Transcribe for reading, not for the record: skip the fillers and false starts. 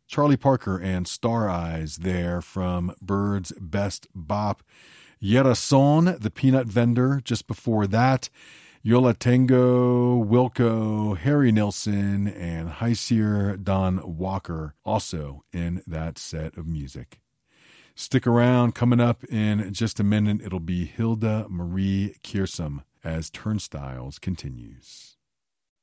Charlie Parker and Star Eyes there from Bird's Best Bop. Yerason, the Peanut Vendor, just before that. Yo La Tengo, Wilco, Harry Nilsson, and Heisier Don Walker, also in that set of music. Stick around. Coming up in just a minute, it'll be Hilda Marie Kiersum as Turnstiles continues.